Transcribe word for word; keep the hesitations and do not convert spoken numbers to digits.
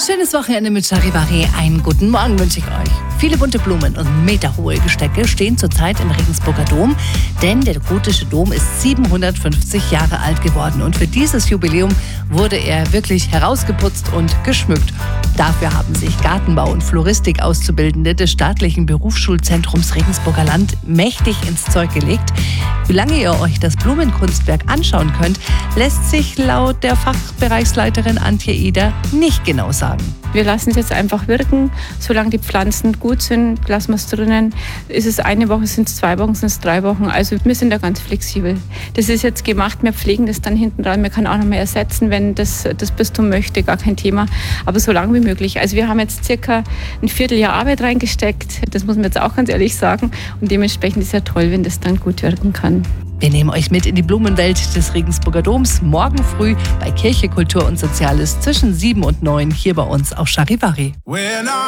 Schönes Wochenende mit Charivari. Einen guten Morgen wünsche ich euch. Viele bunte Blumen und meterhohe Gestecke stehen zurzeit im Regensburger Dom, denn der gotische Dom ist siebenhundertfünfzig Jahre alt geworden und für dieses Jubiläum wurde er wirklich herausgeputzt und geschmückt. Dafür haben sich Gartenbau- und Floristik-Auszubildende des staatlichen Berufsschulzentrums Regensburger Land mächtig ins Zeug gelegt. Wie lange ihr euch das Blumenkunstwerk anschauen könnt, lässt sich laut der Fachbereichsleiterin Antje Eder nicht genau sagen. Wir lassen es jetzt einfach wirken. Solange die Pflanzen gut sind, lassen wir es drinnen. Ist es eine Woche, sind es zwei Wochen, sind es drei Wochen. Also wir sind da ganz flexibel. Das ist jetzt gemacht, wir pflegen das dann hinten dran. Man kann auch noch mehr ersetzen, wenn das, das Bistum möchte, gar kein Thema. Aber so lange wie möglich. Also wir haben jetzt circa ein Vierteljahr Arbeit reingesteckt. Das muss man jetzt auch ganz ehrlich sagen. Und dementsprechend ist es ja toll, wenn das dann gut wirken kann. Wir nehmen euch mit in die Blumenwelt des Regensburger Doms morgen früh bei Kirche, Kultur und Soziales zwischen sieben und neun hier bei uns auf Charivari.